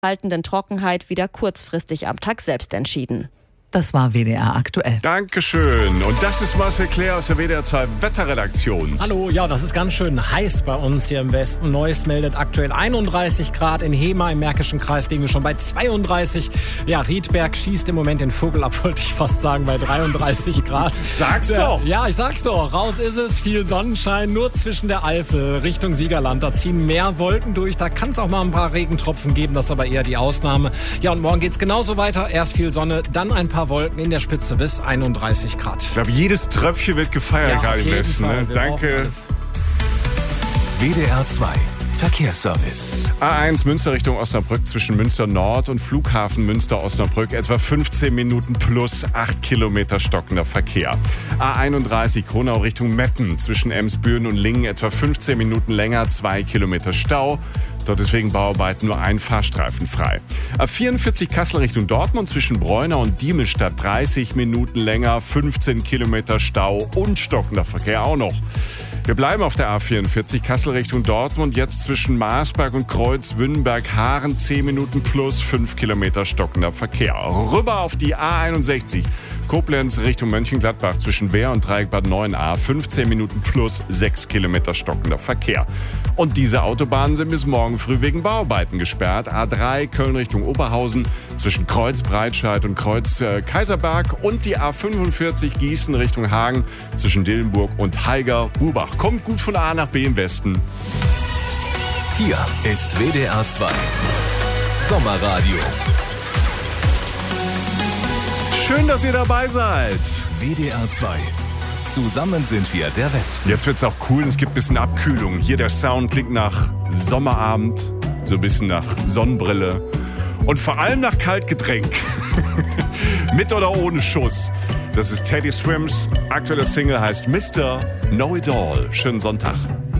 haltenden Trockenheit wieder kurzfristig am Tag selbst entschieden. Das war WDR aktuell. Dankeschön. Und das ist Marcel Claire aus der WDR 2 Wetterredaktion. Hallo, ja, das ist ganz schön heiß bei uns hier im Westen. Neuss meldet aktuell 31 Grad. In Hema im Märkischen Kreis liegen wir schon bei 32. Ja, Riedberg schießt im Moment den Vogel ab, wollte ich fast sagen, bei 33 Grad. Sag's doch. Ja, ich sag's doch. Raus ist es. Viel Sonnenschein, nur zwischen der Eifel Richtung Siegerland. Da ziehen mehr Wolken durch. Da kann es auch mal ein paar Regentropfen geben. Das ist aber eher die Ausnahme. Ja, und morgen geht's genauso weiter. Erst viel Sonne, dann ein paar Wolken in der Spitze bis 31 Grad. Ich glaube, jedes Tröpfchen wird gefeiert, gerade im Westen. Ne? Danke. WDR 2 Verkehrsservice. A1 Münster Richtung Osnabrück zwischen Münster Nord und Flughafen Münster-Osnabrück etwa 15 Minuten plus 8 Kilometer stockender Verkehr. A31 Kronau Richtung Meppen zwischen Emsbüren und Lingen etwa 15 Minuten länger, 2 Kilometer Stau. Dort ist wegen Bauarbeiten nur ein Fahrstreifen frei. A44 Kassel Richtung Dortmund zwischen Bräunau und Diemelstadt 30 Minuten länger, 15 Kilometer Stau und stockender Verkehr auch noch. Wir bleiben auf der A44 Kassel Richtung Dortmund, jetzt zwischen Marsberg und Kreuz-Wünnenberg-Haaren 10 Minuten plus 5 Kilometer stockender Verkehr. Rüber auf die A61 Koblenz Richtung Mönchengladbach zwischen Wehr und Dreieck Bad 9a 15 Minuten plus 6 Kilometer stockender Verkehr. Und diese Autobahnen sind bis morgen früh wegen Bauarbeiten gesperrt. A3 Köln Richtung Oberhausen zwischen Kreuz Breitscheid und Kreuz Kaiserberg und die A45 Gießen Richtung Hagen zwischen Dillenburg und Haiger-Burbach. Kommt gut von A nach B im Westen. Hier ist WDR 2 Sommerradio. Schön, dass ihr dabei seid. WDR 2. Zusammen sind wir der Westen. Jetzt wird's auch cool, es gibt ein bisschen Abkühlung. Hier der Sound klingt nach Sommerabend, so ein bisschen nach Sonnenbrille und vor allem nach Kaltgetränk. Mit oder ohne Schuss. Das ist Teddy Swims. Aktuelle Single heißt Mr. Know It All. Schönen Sonntag.